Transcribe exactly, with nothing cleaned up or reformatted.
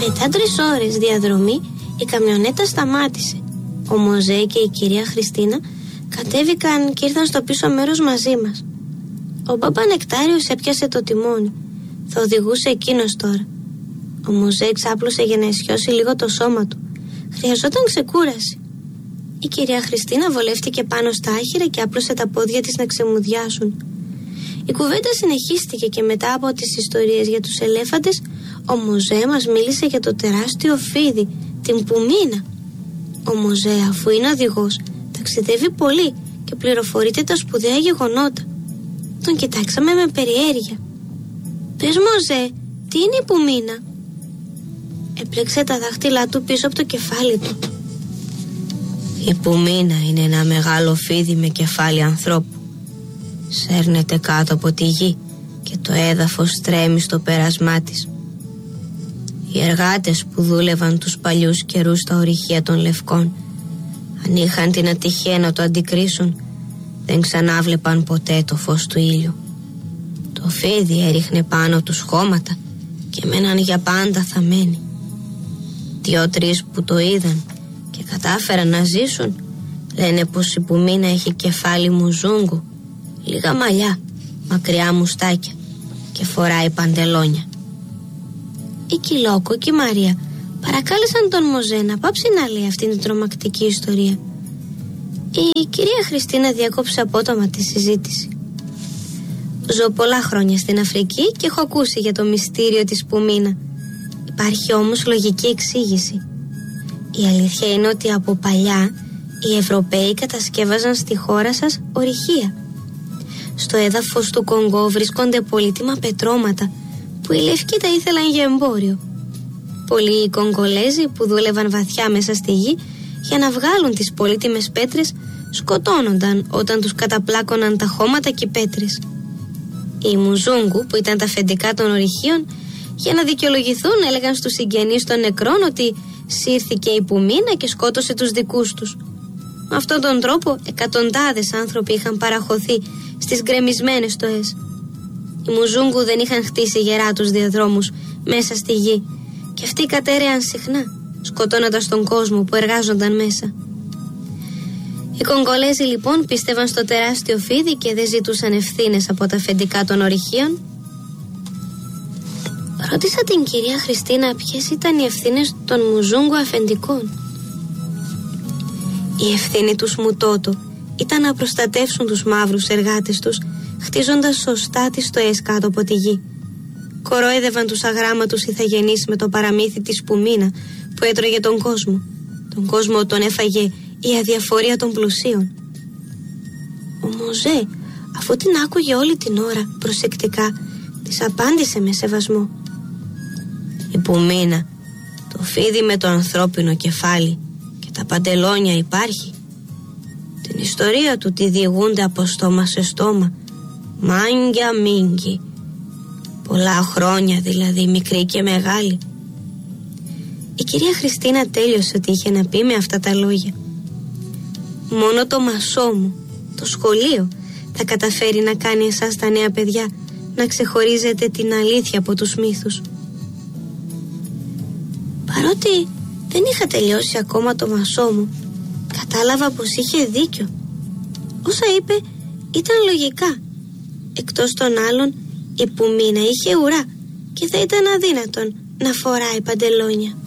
Μετά τρεις ώρες διαδρομή η καμιονέτα σταμάτησε. Ο Μωζέ και η κυρία Χριστίνα κατέβηκαν και ήρθαν στο πίσω μέρος μαζί μας. Ο μπαμπά Νεκτάριος έπιασε το τιμόνι. Θα οδηγούσε εκείνος τώρα. Ο Μωζέ ξάπλωσε για να ισιώσει λίγο το σώμα του. Χρειαζόταν ξεκούραση. Η κυρία Χριστίνα βολεύτηκε πάνω στα άχυρα και άπλωσε τα πόδια της να ξεμουδιάσουν. Η κουβέντα συνεχίστηκε και μετά από τις ιστορίες για τους ελέφαντες, ο Μωζέ μας μίλησε για το τεράστιο φίδι, την Πουμίνα. Ο Μωζέ, αφού είναι οδηγός, ταξιδεύει πολύ και πληροφορείται τα σπουδαία γεγονότα. Τον κοιτάξαμε με περιέργεια. «Πες, Μωζέ, τι είναι η Πουμίνα?» Έπλεξε τα δάχτυλά του πίσω από το κεφάλι του. Η Πουμίνα είναι ένα μεγάλο φίδι με κεφάλι ανθρώπου. Σέρνεται κάτω από τη γη και το έδαφος τρέμει στο πέρασμά της. Οι εργάτες που δούλευαν τους παλιούς καιρούς στα ορυχεία των Λευκών, αν είχαν την ατυχία να το αντικρίσουν, δεν ξανάβλεπαν ποτέ το φως του ήλιου. Το φίδι έριχνε πάνω τους χώματα και μέναν για πάντα θαμμένοι. Δυο-τρεις που το είδαν και κατάφεραν να ζήσουν λένε πως η Πουμίνα έχει κεφάλι μουζούγκου, λίγα μαλλιά, μακριά μουστάκια και φοράει παντελόνια. Η Κιλόκο και η Μαρία παρακάλεσαν τον Μωζέ να πάψει να λέει αυτήν την τρομακτική ιστορία. Η κυρία Χριστίνα διάκοψε απότομα τη συζήτηση. «Ζω πολλά χρόνια στην Αφρική και έχω ακούσει για το μυστήριο της Πουμίνα. Υπάρχει όμως λογική εξήγηση. Η αλήθεια είναι ότι από παλιά οι Ευρωπαίοι κατασκεύαζαν στη χώρα σας ορυχεία. Στο έδαφος του Κονγκό βρίσκονται πολύτιμα πετρώματα που οι Λευκοί τα ήθελαν για εμπόριο. Πολλοί Κογκολέζοι που δούλευαν βαθιά μέσα στη γη για να βγάλουν τις πολύτιμες πέτρες σκοτώνονταν όταν τους καταπλάκωναν τα χώματα και οι πέτρες. Οι Μουζούγκου, που ήταν τα αφεντικά των ορυχείων, για να δικαιολογηθούν έλεγαν στους συγγενείς των νεκρών ότι σύρθηκε η Πουμίνα και σκότωσε τους δικούς τους. Με αυτόν τον τρόπο εκατοντάδες άνθρωποι είχαν παραχωθεί στις γκρεμισμένες στοές. Οι Μουζούγκου δεν είχαν χτίσει γερά τους διαδρόμους μέσα στη γη και αυτοί κατέρεαν συχνά, σκοτώνοντας τον κόσμο που εργάζονταν μέσα. Οι Κογκολέζοι λοιπόν πίστευαν στο τεράστιο φίδι και δεν ζητούσαν ευθύνες από τα αφεντικά των ορυχείων. Ρώτησα την κυρία Χριστίνα ποιες ήταν οι ευθύνες των Μουζούγκου αφεντικών. Η ευθύνη τους Μουτότο ήταν να προστατεύσουν τους μαύρους εργάτες τους, χτίζοντας σωστά τις στοές κάτω από τη γη. Κορόιδευαν τους αγράμματους ηθαγενείς με το παραμύθι της Πουμίνα που έτρωγε τον κόσμο. Τον κόσμο τον έφαγε η αδιαφορία των πλουσίων. Ο Μωζέ, αφού την άκουγε όλη την ώρα προσεκτικά, της απάντησε με σεβασμό. Η Πουμίνα, το φίδι με το ανθρώπινο κεφάλι και τα παντελόνια υπάρχει. Την ιστορία του τη διηγούνται από στόμα σε στόμα, μάγκια μίγκι. Πολλά χρόνια δηλαδή, μικρή και μεγάλη. Η κυρία Χριστίνα τέλειωσε ότι είχε να πει με αυτά τα λόγια. Μόνο το μασό μου, το σχολείο, θα καταφέρει να κάνει εσάς τα νέα παιδιά να ξεχωρίζετε την αλήθεια από τους μύθους. Παρότι δεν είχα τελειώσει ακόμα το μασό μου, κατάλαβα πως είχε δίκιο. Όσα είπε ήταν λογικά. Εκτός των άλλων, η Πουμίνα είχε ουρά και θα ήταν αδύνατον να φοράει παντελόνια.